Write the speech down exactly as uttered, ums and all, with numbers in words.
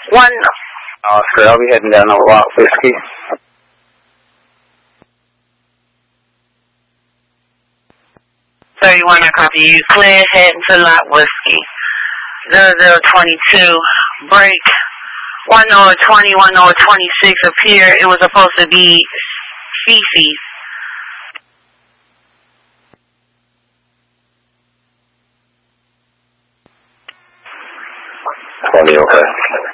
One. Oscar, I'll be heading down to Lot Whiskey. thirty-one, I copy you. Clear, heading to Lot Whiskey. zero zero twenty-two, break. one oh twenty, one oh twenty-six appear. It was supposed to be Fifi. twenty, okay.